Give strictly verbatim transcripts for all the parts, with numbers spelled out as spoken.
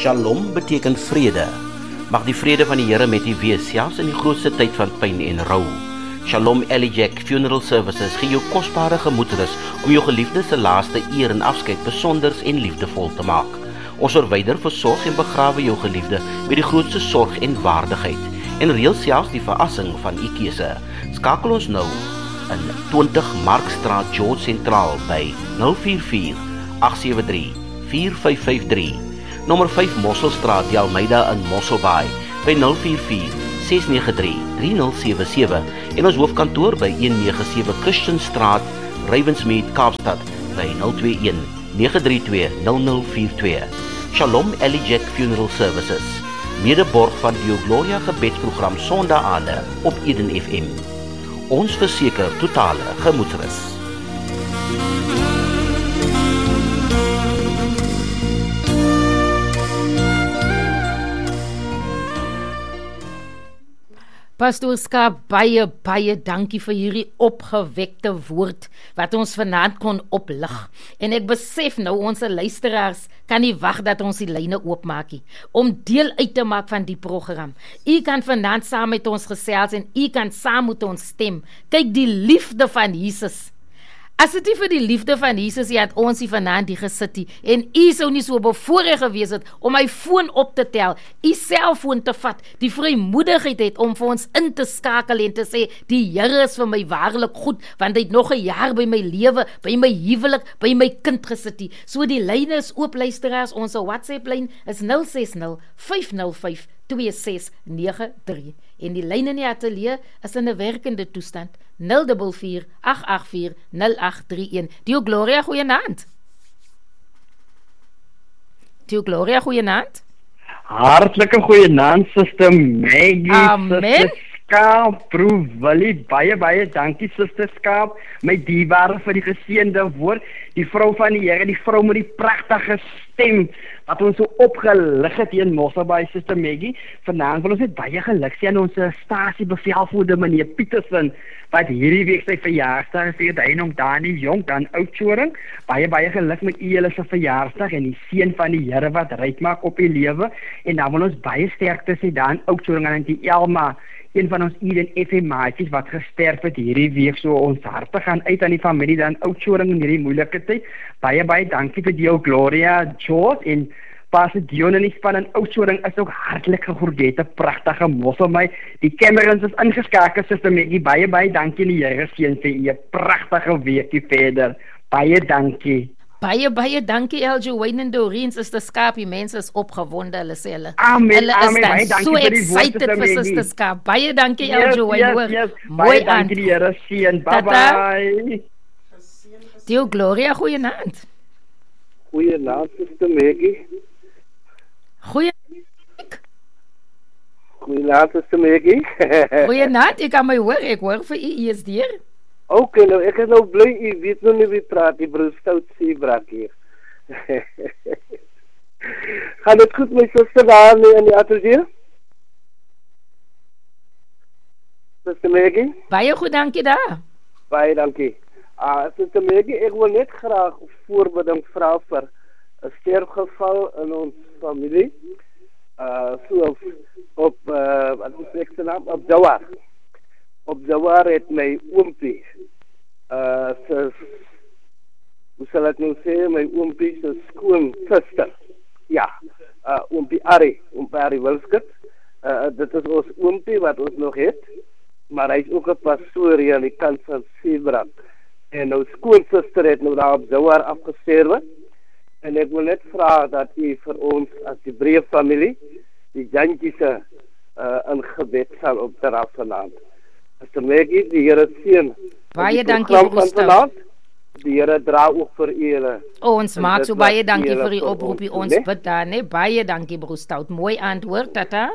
Shalom beteken vrede. Mag die vrede van die Here met u wees, selfs in die grootste tyd van pyn en rou. Shalom Elijah Funeral Services gee jou kosbare gemoedsrus om jou geliefdes se laaste eer en afskeid besonders en liefdevol te maak. Ons verwyder, versorg en begrawe jou geliefde met die grootste sorg en waardigheid en reël selfs die verassing van u keuse. Skakel ons nou in twintig Markstraat George Sentraal by nul vier vier agt sewe drie vier vyf vyf drie. Nommer vyf Mosselstraat die Almeida in Mosselbaai by nul vier vier ses nege drie drie nul sewe sewe en ons hoofkantoor by een nege sewe Christianstraat, Ravensmead, Kaapstad by nul twee een nege drie twee nul nul vier twee. Shalom Elijah Funeral Services, medeborg van die Gloria gebedsprogram Sondaande op Eden F M. Ons verseker totale gemoedsrus. Pastoor Skaap, baie, baie dankie vir hierdie opgewekte woord wat ons vanaand kon oplig. En ek besef nou ons luisteraars kan nie wag dat ons die lyne oopmaak nie, om deel uit te maak van die program. U kan vanaand saam met ons gesels en u kan saam met ons stem. Kyk die liefde van Jesus. As dit nie vir die liefde van Jesus jy het ons hier vanaand die gesit nie, en u sou nie so bevoorreg gewees het om my foon op te tel, u selfoon te vat, die vrymoedigheid het om vir ons in te skakel en te sê, die Here is vir my waarlik goed, want hy het nog 'n jaar by my lewe, by my huwelik, by my kind gesit nie. So die lyne is oop, luisteraars, ons WhatsApp lyn is nul ses nul vyf nul vyf twee ses nege drie. En die lyn in die ateljee is in 'n werkende toestand. nul vier vier agt agt vier nul agt drie een. Dio Gloria, goeienaand. Dio Gloria, goeienaand. Hartlike goeienaand, Suster Maggie. Amen. Suster Skaap, Broer Willie, baie, baie dankie, Suster Skaap, my dierbare vir die geseënde woord, die vrou van die Here, die vrou met die pragtige stem, wat ons so opgelig het hier in Mosselbaai, Suster Maggie. Vanaand wil ons net baie geluk sê aan ons stasiebevelvoerder, meneer Pietersen, wat hierdie week sy verjaarsdag vier, hy noem Dani Jong, dan Oudtshoorn. Baie, baie geluk met u julle se verjaarsdag en die seën van die Here wat ryk maak op u lewe. En dan wil ons baie sterkte sê dan Oudtshoorn aan die Elma, een van ons Eden F M maatjies wat gesterf het hierdie week. So ons harte gaan uit aan die familie dan Oudtshoorn in hierdie moeilike tyd. Baie, baie dankie vir die Gloria, George en Pastor Dion en die span in Oudtshoorn is ook hartlik gegroet, 'n pragtige mossel my. Die Camerons is ingeskakel, Suster Maggie. Baie, baie dankie die Here seën vir u 'n pragtige weekie verder. Baie dankie. Baie, baie dankie, L J Wayne en Doreen, Suster Skaap, die mense is opgewonde, hulle sê hulle. Amen, hulle amen, is baie dankie so vir die woord, excited vir Suster Skaap. Baie dankie, Yes, L J Wayne, yes, hoor. yes. Mooi Baie aan. dankie die Here seën. Bye Tata. bye. Dio Gloria, goeienaand. Goeienaand, Suster Maggie. Goeie Goeienaand, Suster Maggie. Goeienaand, ek kan my hoor, ek hoor vir u, u is deur. Ok, nou ek is nou bly, u weet nou nie wie praat, die broer Stout Seebrak hier. Gaan het goed my suster daar in die ateljee? Suster Maggie? Baie goed, dankie daar. Baie dankie. Uh, Suster Maggie, ek wil net graag voorbeding vra vir 'n sterfgeval in ons familie. Uh, so op, op uh, wat is ek se naam? Op Jawar. Op Jawar het my oompie, uh, sy, hoe sal ek nou sê, my oompie se skoon suster. Ja, uh, oompie Ari, oompie Ari Wilskut. Uh, dit is ons oompie wat ons nog het, maar hy is ook 'n pastoor hier aan die kant van Seebrak. En nou skoonsuster het nou daar op Jawar afgesterwe. En ek wil net vra dat u vir ons as die breë familie die jantjies uh, in gebed sal opdra vanaand. Suster Maggie, die Here seën. Baie dankie, broer Stout. Die Here dra ook vir u. Oh, ons maak so baie dankie vir die oproepie, ons bid daar, nee, baie dankie, broer Stout. Mooi antwoord, tata.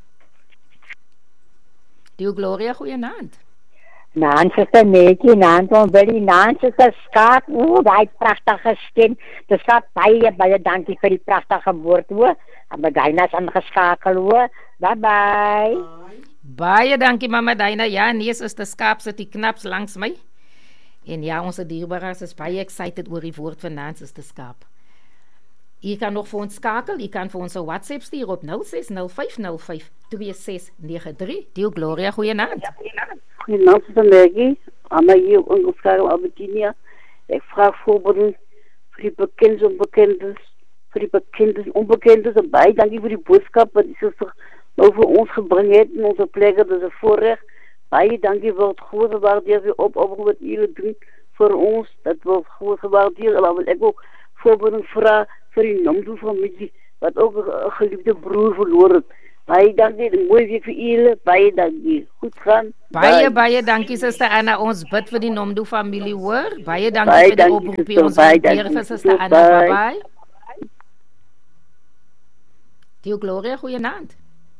Dio Gloria, goeienaand. Naan, Suster Maggie, naan, van Willie, naan, Suster Skaap, oeh, die prachtige stem. Dus Skaap, baie, baie dankie vir die prachtige woord, hoor. En my Dina is ingeskakel, hoor. Bye bye. Baie dankie, mama Dina. Ja, nee, Suster Skaap sit die knaps langs my. En ja, onze dierbara's is baie excited oor die woord vanaand, Suster Skaap. jy kan nog vir ons skakel, jy kan vir ons 'n WhatsApp stuur op nul ses nul vyf nul vyf twee ses nege drie. Dio Gloria, goeienaand. Goeienaand, Suster Maggie. Anna hier ongeskakel Albertinia. Ek vraag voorbeelden vir die bekenders en onbekendes, vir die bekenders en onbekendes, en baie dankie vir die boodskap wat die suster nou vir ons gebring het in onze plekke, dit is 'n voorreg. Baie dankie vir het groot gewaardeer vir op op wat jullie doen vir ons, dat wordt groot gewaardeerd, maar wil ek ook voorbeelden vra vir die Nomdo familie, wat ook 'n geliefde broer verloor het. Baie dankie, en mooi week vir julle, baie dankie. Goed gaan. Baie, baie dankie, Suster Anna. Ons bid vir die Nomdo familie, hoor. Baie dankie Baie vir die dankie, oproepie. sister. Ons Baie waardeer dankie, vir Suster sister. Anna. Bye. Bye bye. Dio Gloria, goeienaand.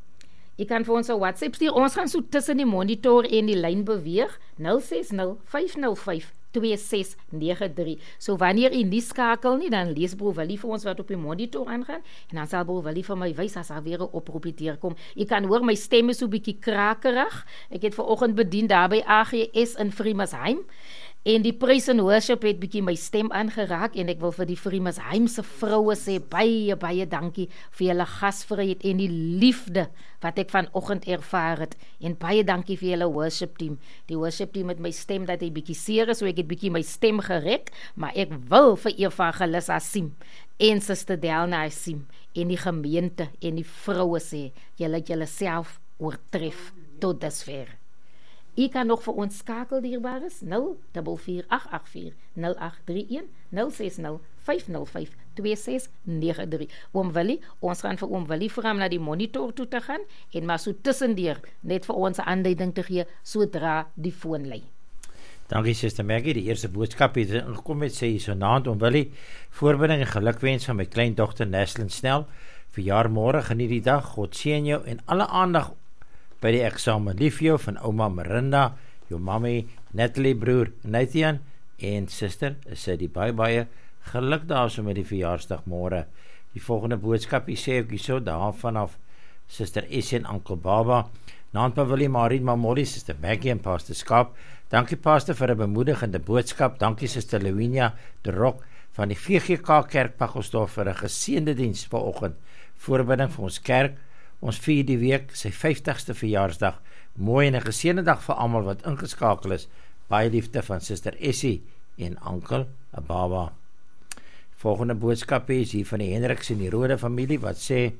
Jy kan vir ons 'n WhatsApp stuur. Ons gaan so tussen die monitor en die lyn beweeg. nul ses nul vyf nul vyf twee ses nege drie. So wanneer jy nie skakel nie, dan lees Broer Willie vir ons wat op die monitor aangaan, en dan sal Broer Willie vir my wys as daar weer 'n oproepie deurkom. Jy kan hoor my stem is so 'n bietjie krakerig. Ek het vanoggend bedien daar by A G S in Vreemesheim. En die praise and worship het bietjie my stem aangeraak, en ek wil vir die Vreemesheimse vroue sê baie baie dankie vir julle gasvryheid en die liefde wat ek vanoggend ervaar het, en baie dankie vir julle worship team. Die worship team het my stem dat hy bietjie seer is, so ek het bietjie my stem gerek, maar ek wil vir Evangelis Asim en Suster Delna Asim en die gemeente en die vroue sê, julle het julle self oortref tot dusver. U kan nog vir ons skakel, dierbares, nul vier vier agt agt vier nul agt drie een nul ses nul vyf nul vyf twee ses nege drie. Oom Willie, ons gaan vir Oom Willie vra om na die monitor toe te gaan, en maar so tussendeur net vir ons 'n aanduiding te gee sodra die foon lei. Dankie, Suster Maggie. Die eerste boodskap het ingekom met sê so naand Oom Willie, voorbinding en gelukwens van my kleindogter Neslin Snell, verjaar môre, geniet die dag, God seën jou en alle aandag by die eksamen. Lief jou van ouma Marinda, jou mammy Natalie, broer Nathan en suster Sadie. Baie baie geluk daar so met die verjaarsdag môre. Die volgende boodskap hier sê ek hierso daar vanaf Suster Essie en Oom Baba, Naantpa Willie, Marie, Mamollie, Suster Maggie en Pastor Skap. Dankie Pastor vir 'n bemoedigende boodskap. Dankie Suster Lavinia de Rock van die V G K Kerk Pagelsdorp vir 'n geseënde diens vanoggend. Voorbinding vir ons kerk. Ons vier die week sy vyftigste verjaarsdag. Mooi en 'n geseënde dag vir almal wat ingeskakel is. Baie liefde van Suster Essie en Oom Baba. Volgende boodskap is hier van die Hendriks en die Rode familie wat sê: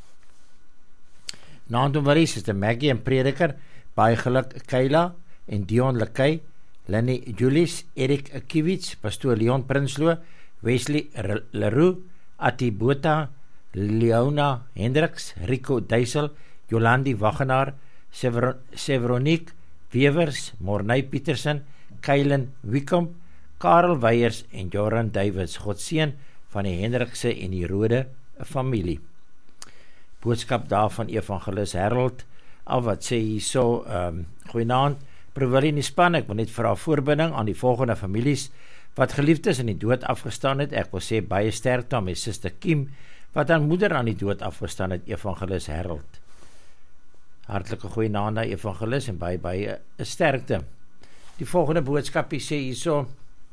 Naand Oom Willie, Suster Maggie en Prediker, baie geluk Kayla en Dion Lekay, Lenny Julius, Erik Kiewicz, Pastoor Leon Prinsloo, Wesley Leroux, Ati Botha, Leona Hendriks, Rico Duisel, Jolandi Wagenaar, Sever- Severonique Wevers, Morney Petersen, Kylen Wickham, Karel Weyers en Joran Davids. God seën van die Hendrikse en die Rode familie. Boodskap daar van Evangelis Harold, al wat sê hierso, um, goeienaand, Broer Willie in die span, ek wil net vra voorbinding aan die volgende families, wat geliefdes in die dood afgestaan het. Ek wil sê baie sterkte aan my suster Kim, wat aan moeder aan die dood afgestaan het, Evangelis Harold. Hartlike goeienaand aan Evangelis en baie baie sterkte. Die volgende boodskapie sê hierso,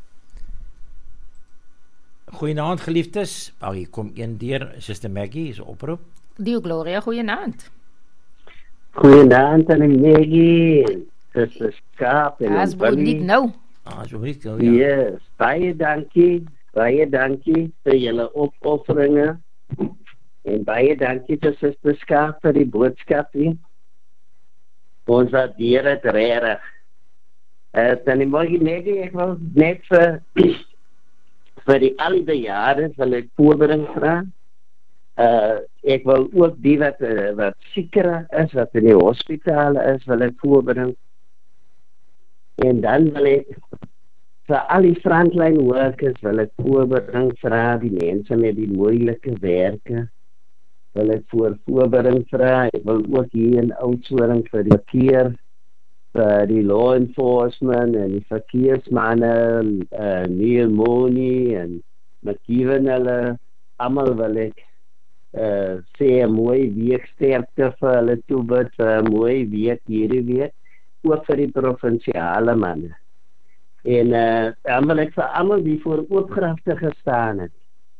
goeienaand geliefdes, al hier kom een deur, Suster Maggie is oproep. Dio Gloria, goeienaand. Goeienaand aan die Maggie, Suster Skap en As Boniek nou. Ah, so Boniek nou, ja. Yes, baie dankie, baie dankie vir julle opofferinge en baie dankie vir Suster Skap vir die boodskap nie. Ons waardeer het regtig. Uh, dan die Maggie, ek wil net vir vir die al die jare wil ek voorbereiding vra. Uh, ek wil ook die wat, uh, wat siekere is, wat in die hospitaal is, wil ek voorbereiding. En dan wil ek vir al die frontline workers wil ek voorbereiding vra, die mense met die moeilike werke, wil ek voor voorbereiding vra. Ek wil ook hier in Oudtshoorn vir die verkeer, vir die law enforcement en die verkeersmanne, uh, Neil Mooney en McKeven, hulle, almal wil ek uh, sê 'n mooi week sterkte vir hulle toebid, vir 'n mooi week hierdie week, ook vir die provinsiale manne. En uh, dan wil ek vir almal die voor oopgrafte gestaan het,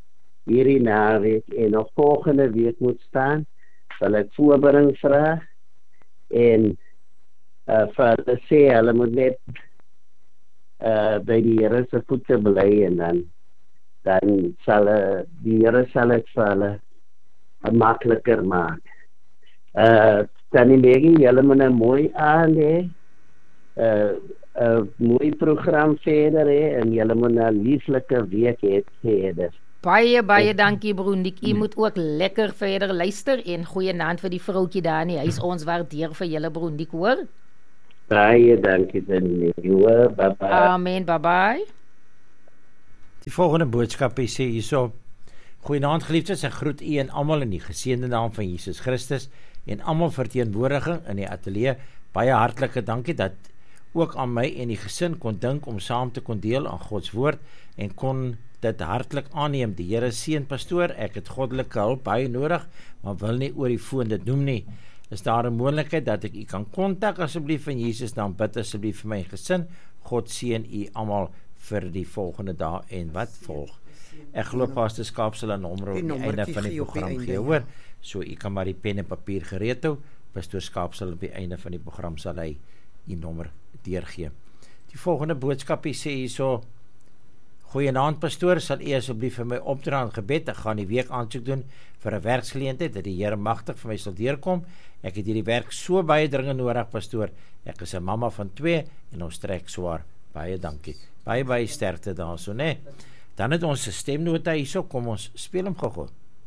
hierdie naweek en nog volgende week moet staan, sal ek voorbereiding vra en uh, vir hulle sê, hulle moet net uh, by die Here se voete bly en dan dan sal uh, die Here sal het vir hulle makliker maak. Uh, Tannie Maggie, julle moet een mooi aan hê, uh, uh, mooi program verder hê en julle moet een lieflike week hê verder. Baie, baie dankie Broenik. U moet ook lekker verder luister en goeie naand vir die vroukie daar nie. Hy is ons waardeer vir julle Broenik, hoor. Baie dankie Tannie Maggie. Bye bye. Amen, bye bye. Die volgende boodskap is sê hierso: Goeienaand geliefdes, ek groet u en almal in die geseënde naam van Jesus Christus en almal verteenwoordiging in die ateljee. Baie hartlike dankie dat ook aan my en die gesin kon dink om saam te kon deel aan Gods woord en kon dit hartlik aanneem. Die Here seën pastoor, ek het goddelike hulp baie nodig, maar wil nie oor die foon dit noem nie. Is daar 'n moontlikheid dat ek u kan kontak asseblief in Jesus naam? Bid asseblief vir my gesin. God seën u almal vir die volgende dae en wat volg. Ek glo Pastor Skaap sal 'n nommer op die einde van die program gee, hoor. So u kan maar die pen en papier gereed hou. Pastor Skaap sal op die einde van die program sal hy die nommer deurgee. Die volgende boodskap sê hierso: Goeienaand pastoor, sal u asseblief vir my opdra in gebed. Ek gaan die week aansoek doen vir 'n werksgeleentheid dat die Here magtig vir my sal deurkom. Ek het hierdie werk so baie dringend nodig, pastoor. Ek is 'n mamma van twee en ons trek swaar. Baie dankie. Baie baie sterkte daarso, né? Dan het ons 'n stemnota hierso, kom ons speel hom gou-gou.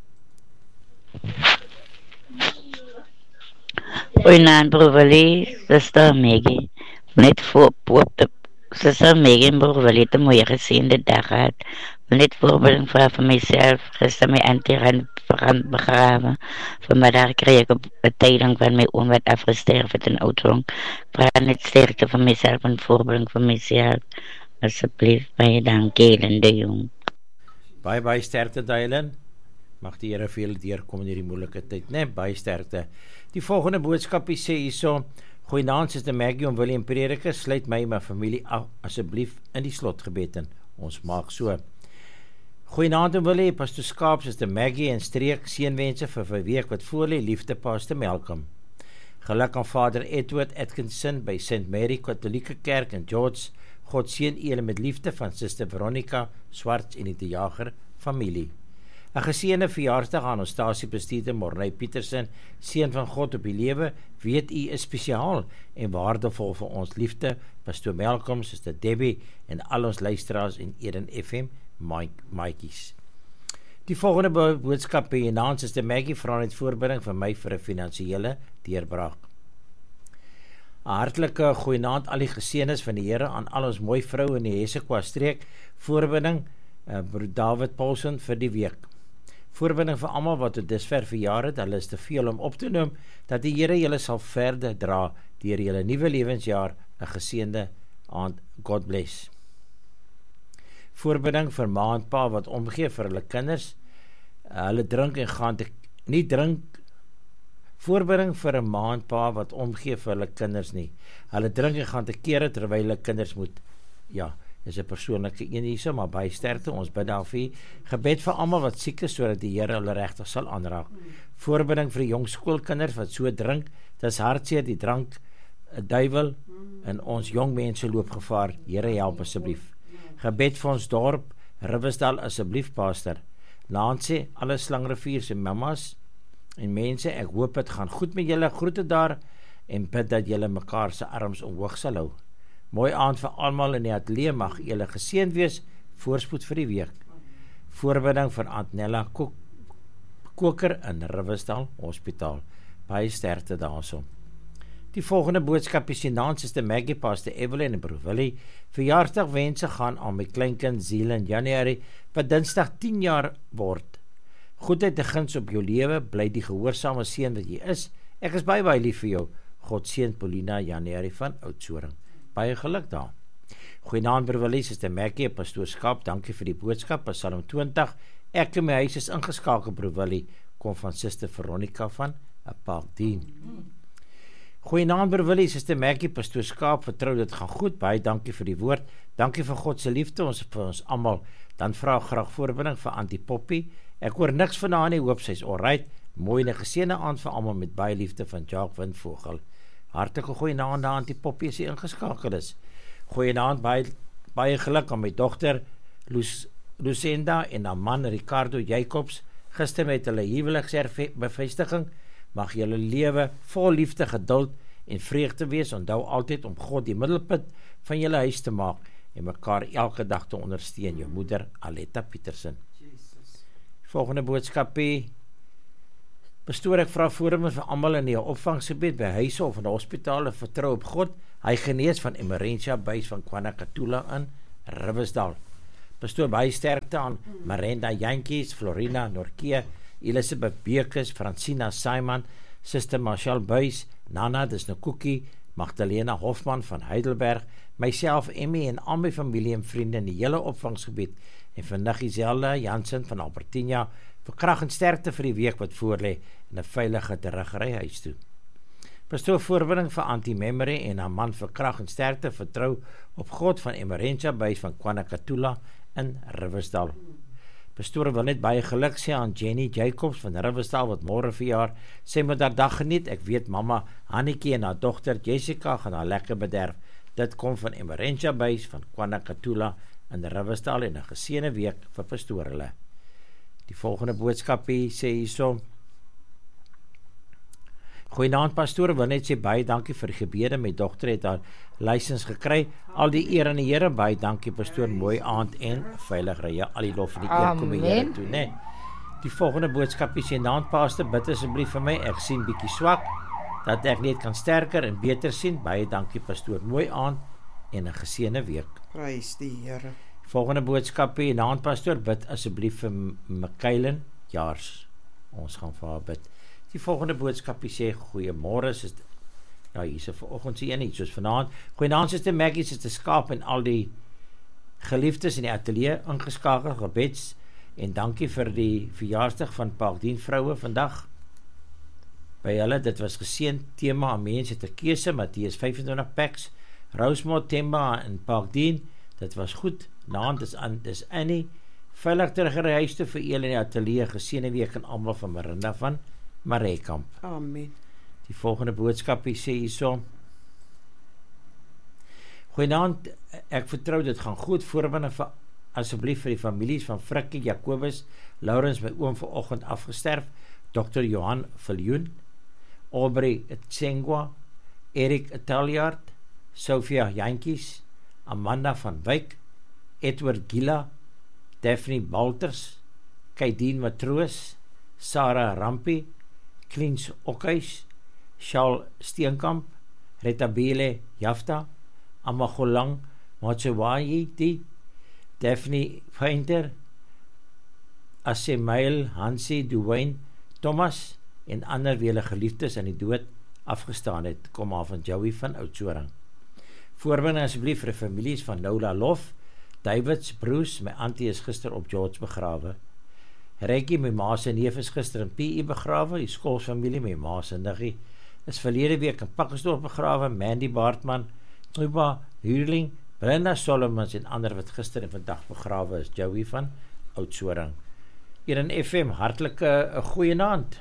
Goeienaand broerlie, Suster Maggie. Net voor op de Suster Maggie en broerlie te mooie geseënde dag gehad. Net voorbeelding vra vir myself, gister my auntie gaan begrawe. Vanmiddag kreeg ek 'n betyding van my oom wat afgesterf het in Oudtshoorn. Vra net sterkte vir myself en voorbeelding vir myself. Asseblief, baie dankie, Helen de Jong. Baie, baie sterkte, Helen. Mag die Here vir julle deurkom in hierdie moeilike tyd, né? Baie sterkte. Die volgende boodskap sê hierso: Goeienaand, Suster Maggie en William Prediker, sluit my en my familie af, asseblief in die slotgebed in. Ons maak so. Goeienaand en Willie, Pastor Skaap, Suster Maggie en streek seënwense vir vir week wat voorlê, liefde Pastor Malcolm. Geluk aan Vader Edward Atkinson by Saint Mary Katholieke Kerk in George. God seën julle met liefde van Suster Veronica Swarts en die De Jager familie. 'n Geseënde verjaarsdag aan ons stasiebestuurder Morney Petersen, seën van God op die lewe, weet u is spesiaal en waardevol vir ons liefde, Pastor Malcolm, Suster Debbie en al ons luisteraars in Eden F M, Mike, Mikeys. Die volgende bo boodskap by Naans is de Maggie vra net voorbereiding vir my vir 'n finansiële deurbraak. 'n Hartlike goeienaand al die geseënes van die Here aan al ons mooi vroue in die Hessequa streek. Voorbereiding uh, broer David Paulsen vir die week. Voorbereiding vir almal wat tot dusver verjaar het, hulle is te veel om op te noem, dat die Here julle sal verder dra deur julle nuwe lewensjaar. 'n Geseënde aand. God bless. Voorbereiding vir ma en pa wat omgee vir hulle kinders. Uh, hulle drink en gaan te, nie drink Voorbereiding vir 'n ma en pa wat omgee vir hulle kinders nie. Hulle drink en gaan te kere terwyl hulle kinders moet. Ja, is 'n persoonlike een hierso, maar baie sterkte. Ons bid daarvoor. Gebed vir almal wat siek is sodat die Here hulle regtig sal aanraak. Voorbereiding vir die jong skoolkinders wat so drink, dis hartseer die drank 'n duiwel en ons jong mense loop gevaar. Here help asseblief. Gebed vir ons dorp Riversdal asseblief pastor. Nancy, alle Slangrivier se mammas en mense, ek hoop dit gaan goed met julle. Groete daar en bid dat julle mekaar se arms omhoog sal hou. Mooi aand vir almal in die ateljee, mag julle geseënd wees. Voorspoed vir die week. Voorbereiding vir Antnella Ko Koker in Riversdal Hospitaal. Baie sterkte daarso. Die volgende boodskap is Naans is de Maggie, Pastor Evelyn en broer Willie. Verjaarsdag wense gaan aan my kleinkind Ziel in Januarie, wat Dinsdag tien jaar word. Goedheid te guns op jou lewe, bly die gehoorsame seun wat jy is. Ek is baie baie lief vir jou. God seën Paulina Januarie van Oudtshoorn. Baie geluk daar. Goeienaand broer Willie, Suster Maggie, Pastor Skaap, dankie vir die boodskap. Psalm twintig. Ek in my huis is ingeskakel broer Willie, kom van Suster Veronica van Apaldien. Goeienaand broer Willie, Suster Maggie, Pastor Skaap, vertrou dit gaan goed. Baie dankie vir die woord. Dankie vir God se liefde ons vir ons almal. Dan vra ek graag voorbereiding vir Auntie Poppy Ek hoor niks van haar nie, hoop sy's alright. Mooi en 'n geseënde aand vir almal met baie liefde van Jacques Windvogel. Hartlike goeienaand aan die Poppie as sy ingeskakel is. Goeienaand, baie, baie geluk aan my dogter Luc Lucenda en haar man Ricardo Jacobs. Gister met hulle huweliksbevestiging. Mag julle lewe vol liefde, geduld en vreugde wees. Onthou altyd om God die middelpunt van julle huis te maak en mekaar elke dag te ondersteun. Jou moeder Aletta Petersen. Volgende boodskapie. Pastoor, ek vra voorheen vir almal in die opvangsgebied by huise of in die hospitale vertrou op God. Hy genees van Emerentia Buys van Kwanakatula in Riversdal. Pastoor, baie sterkte aan Marenda Jantjies, Florina Norke, Elisabeth Bekes, Francina Simon, Sister Marshall Buys, Nana Disnokuki, Magdalena Hofman van Heidelberg, myself, Emmy en al my familie en vriende in die hele opvangsgebied en vir Niggie Zelda Jansen van Albertina vir krag en sterkte vir die week wat voorlê en 'n veilige terugry huis toe. Pastoor, voorbinding vir anti-memory en haar man vir krag en sterkte vertrou op God van Emerentia Buys van Kwanakatula in Riversdal. Pastoor wil net baie geluk sê aan Jenny Jacobs van Riversdal wat môre verjaar. Sy moet haar dag geniet. Ek weet mamma Hannetjie en haar dogter Jessica gaan haar lekker bederf. Dit kom van Emerentia Buys van Kwanakatula in Riversdal en 'n geseënde week vir pastoor hulle. Die volgende boodskapie sê hierso: Goeienaand pastoor, wil net sê baie dankie vir die gebede. My dogter het haar lisensie gekry. Al die eer aan die Here. Baie dankie pastoor. Mooi aand en veilig ry. Ja, al die lof en die eer kom die Here toe, né? Die volgende boodskapie sê: Naand pastor, bid asseblief vir my. Ek sien bietjie swak dat ek net kan sterker en beter sien. Baie dankie pastoor. Mooi aand en 'n geseënde week. Prys die Here. Volgende boodskapie: Naand pastor, bid asseblief vir Michaelen Jaars. Ons gaan vir haar bid. Die volgende boodskapie sê: Goeiemôre, is ja, hier is vanoggend se een iets soos vanaand. Goeienaand Suster Maggie, Suster Skaap en al die geliefdes in die ateljee ingeskakel, gebeds en dankie vir die verjaarsdag van Parkdien vroue vandag. By hulle, dit was geseën tema aan mense te keuse, Matteus vyf-en-twintig packs, Rosemont Temba in Parkdien, dit was goed. Naand is aan, dis Annie, veilig terug in die huis toe vir julle in die ateljee, geseënde week en almal van Marinda van Mareekamp. Amen. Die volgende boodskapie sê hierso: Goeienaand, ek vertrou dit gaan goed. Voorbinde vir asseblief vir die families van Frikkie, Jacobus, Laurens, my oom vanoggend afgesterf, dokter Johan Viljoen, Aubrey Tsengwa, Erik Italiaard, Sophia Jantjies, Amanda van Wyk, Edward Gila, Daphne Balters, Kaidien Matroos, Sarah Rampie, Klins Okhuis, Charles Steenkamp, Retabile Jafta, Amagolang Motsewayiti, Daphne Painter, Asemail Hansie Duwayne Thomas en ander wie hulle geliefdes aan die dood afgestaan het, kom af van Joey van Oudtshoorn. Voorbinding asseblief vir die families van Nola Lof, Davids, Bruce, my auntie is gister op George begrawe. Reggie, my ma se neef is gister in P I begrawe, die skoolsfamilie, my ma se niggie is verlede week in Pakkesdorp begrawe, Mandy Baartman, Tuba Huurling, Brenda Solomons en ander wat gister en vandag begrawe is, Joey van Oudtshoorn. Hier in F M, hartelike uh, goeienaand.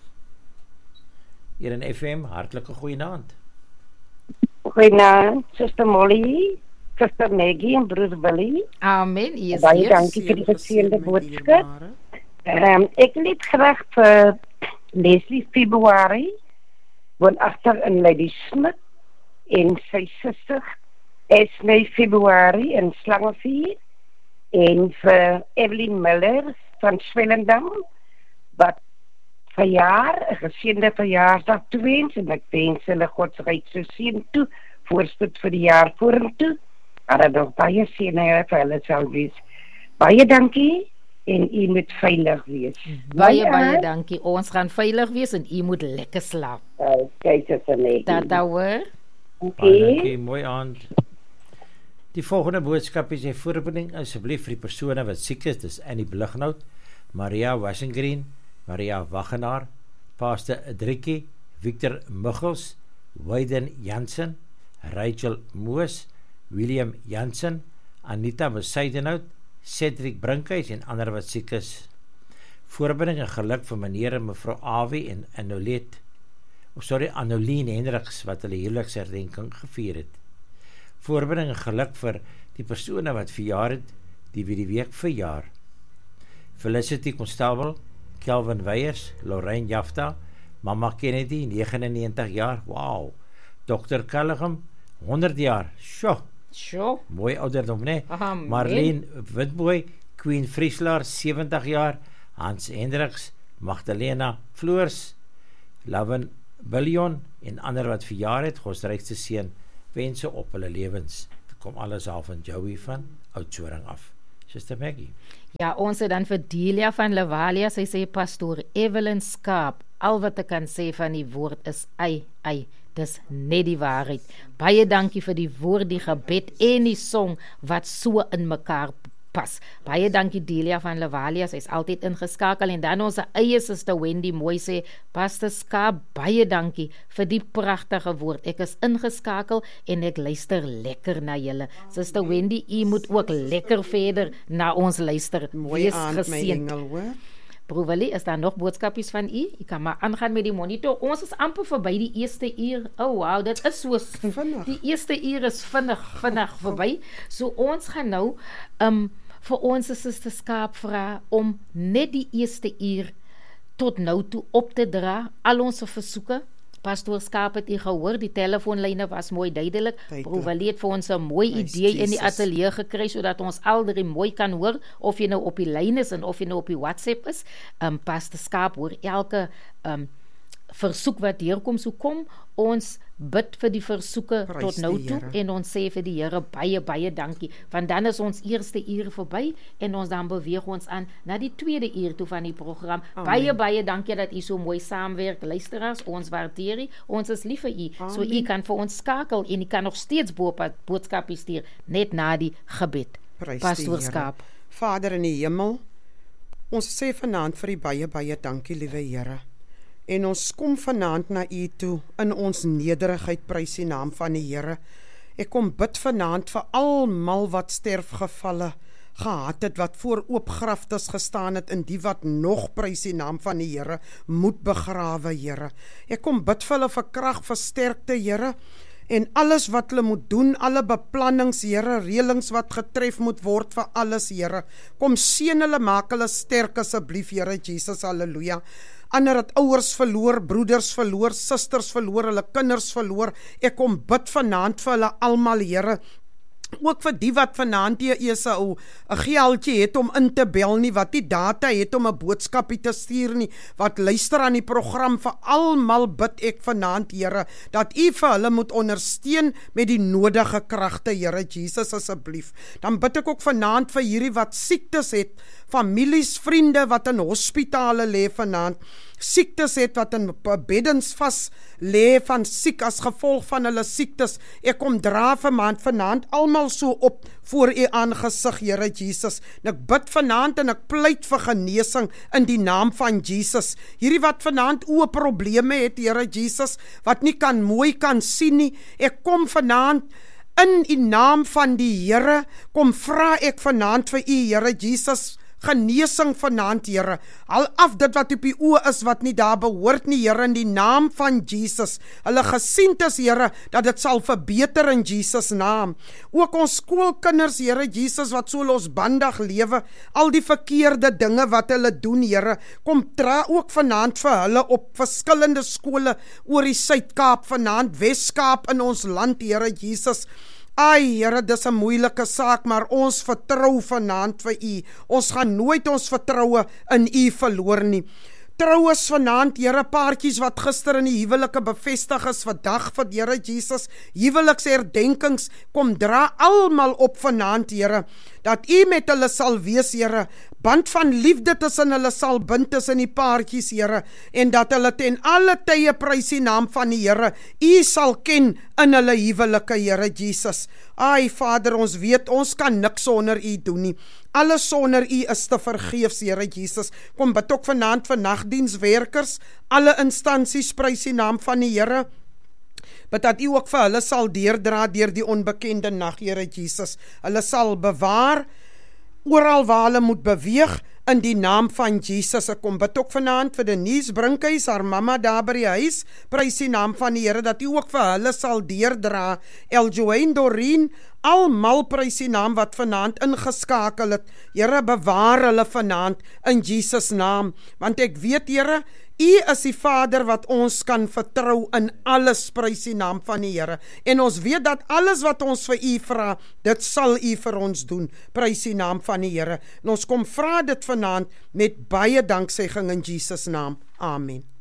Hier in F M, hartelike goeienaand. Goeienaand, Suster Molly, Suster Maggie en Bruce Billy. Amen. Yes, baie yes. dankie vir die geseënde boodskap. Um, ek wil net graag vir Leslie February, woon agter in Lady Smith, en sy suster Esme February in Slangevuur, en vir Evelyn Miller van Swellendam, wat verjaar, 'n geseënde verjaarsdag toewens, en ek wens hulle God se ryk so seën toe, voorspoed vir die jaar vorentoe, maar dat nog baie seëninge vir hulle sal wees. Baie dankie, en u moet veilig wees. Baie, baie dankie. Ons gaan veilig wees en u moet lekker slaap. Kyk dit vir my. Tata hoor. Baie dankie, mooi aand. Die volgende boodskap is die voorbinding asseblief vir die persone wat siek is, dis Annie Blighnout, Maria Wassengreen, Maria Wagenaar, Pastor Adriki, Victor Muggels, Wyden Jansen, Rachel Moos, William Jansen, Anita Besaidenhout, Cedric Brinkhuis en ander wat siek is. Voorbereiding en geluk vir meneer en mevrou Awie en Anolet, oh sorry, Anoline Hendriks, wat hulle huweliksherdenking gevier het. Voorbereiding en geluk vir die persone wat verjaar het, die wie die week verjaar. Felicity Constable, Kelvin Weyers, Lorraine Jafta, Mama Kennedy, negenennegentig jaar, wow. dokter Callaghan, honderd jaar, sjo, sjo, mooi ouderdom, nee. Aha, Marlene Witboy, Queen Frieslar, seventig jaar, Hans Hendriks, Magdalena Floors, Lavin Billion en ander wat verjaar het, Godsrykste seën, wense op hulle lewens. Dit kom alles af van Joey van Oudtshoorn af. Sister Maggie. Ja, ons het dan vir Delia van Lavalia, sy sê pastoor Evelyn Skaap, al wat ek kan sê van die woord is ei, ei, dis net die waarheid. Baie dankie vir die woord, die gebed en die song wat so in mekaar pas. Baie dankie Delia van Lavalia, sy is altyd ingeskakel, en dan ons eie suster Wendy mooi sê, Pastor Skaap, baie dankie vir die pragtige woord. Ek is ingeskakel en ek luister lekker na julle. Suster Wendy, u moet ook lekker verder na ons luister. Mooi aand my engel, hoor. Broer Willie, is daar nog boodskapies van u? U kan maar aangaan met die monitor. Ons is amper verby die eerste uur. Oh wow, dit is so vinnig. Die eerste uur is vinnig, vinnig verby. So ons gaan nou um, vir ons Suster Skaap vra om net die eerste uur tot nou toe op te dra, al ons versoeke. Pastoor Skaap het u gehoor, die telefoonlyne was mooi duidelik. Broer Willie het vir ons 'n mooi idee in die ateljee gekry, sodat ons al drie mooi kan hoor, of jy nou op die lyn is en of jy nou op die WhatsApp is. Um, Pastoor Skaap hoor elke um, versoek wat deurkom, so kom ons bid vir die versoeke Prijs tot nou die toe, Here. en ons sê vir die Here baie, baie dankie, want dan is ons eerste uur verby, en ons dan beweeg ons aan na die tweede uur toe van die program. Amen. Baie, baie dankie dat u so mooi saamwerk, luisteraars, ons waardeer u, ons is lief vir u, so u Amen. kan vir ons skakel, en u kan nog steeds boodskapie stuur, net na die gebed. Prys die Pastoor Here. Skaap. Vader in die hemel, ons sê vanaand vir die baie, baie dankie, liewe Here. En ons kom vanaand na u toe, in ons nederigheid, prys die naam van die Here. Ek kom bid vanaand vir almal wat sterfgevalle gehad het, wat voor oop graftes gestaan het, en die wat nog, prys die naam van die Here, moet begrawe, Here. Ek kom bid vir hulle vir krag, vir sterkte, Here, en alles wat hulle moet doen, alle beplannings, Here, reëlings wat getref moet word vir alles, Here. Kom seën hulle, maak hulle sterk asseblief, Here Jesus, halleluja. Ander het ouers verloor, broeders verloor, susters verloor, hulle kinders verloor. Ek kom bid vanaand vir hulle almal, Here. Ook vir die wat vanaand hier eers 'n geldjie het om in te bel nie, wat die data het om 'n boodskapie te stuur nie, wat luister aan die program, vir almal bid ek vanaand, Here, dat u vir hulle moet ondersteun met die nodige kragte, Here Jesus, asseblief. Dan bid ek ook vanaand vir hierdie wat siektes het, families, vriende wat in hospitale lê vanaand, siektes het wat in beddens vas lê van siek as gevolg van hulle siektes. Ek kom dra vanaand vanaand almal so op voor u aangesig, Here Jesus. En ek bid vanaand en ek pleit vir genesing in die naam van Jesus. Hierdie wat vanaand oë probleme het, Here Jesus, wat nie kan mooi kan sien nie. Ek kom vanaand in die naam van die Here, kom vra ek vanaand vir u, Here Jesus, genesing vanaand, Here. Al af dit wat op die oë is, wat nie daar behoort nie, Here, in die naam van Jesus. Hulle gesientes, Here, dat dit sal verbeter in Jesus naam. Ook ons skoolkinders, Here Jesus, wat so losbandig lewe, al die verkeerde dinge wat hulle doen, Here, kom dra ook vanaand vir hulle op verskillende skole oor die Suid-Kaap, vanaand Wes-Kaap in ons land, Here Jesus. Ai, Here, dis 'n moeilike saak, maar ons vertrou vanaand vir u. Ons gaan nooit ons vertroue in u verloor nie. Troues vanaand, Here, paartjies wat gister in die huwelike bevestig is, vandag vir Here Jesus, huweliksherdenkings, kom dra almal op vanaand, Here, dat u met hulle sal wees, Here, band van liefde tussen hulle sal bind tussen die paartjies, Here, en dat hulle ten alle tye prys die naam van die Here, u sal ken in hulle huwelike, Here Jesus. Ai, Vader, ons weet, ons kan niks sonder u doen nie. Alles sonder u is te vergeefs, Here Jesus. Kom bid ook vanaand vir nagdienswerkers, alle instansies prys die naam van die Here, bid dat u ook vir hulle sal deurdra deur die onbekende nag, Here Jesus. Hulle sal bewaar oral waar hulle moet beweeg, in die naam van Jesus. Ek kom bid ook vanaand vir Denise Brinkhuis, haar mamma daar by die huis, prys die naam van die Here, dat U ook vir hulle sal deurdra. Eljoane Doreen, almal prys die naam wat vanaand ingeskakel het. Here, bewaar hulle vanaand in Jesus naam, want ek weet, Here, U is die Vader wat ons kan vertrou in alles, prys die naam van die Here. En ons weet dat alles wat ons vir U vra, dit sal U vir ons doen, prys die naam van die Here. En ons kom vra dit vanaand met baie danksegging in Jesus naam. Amen.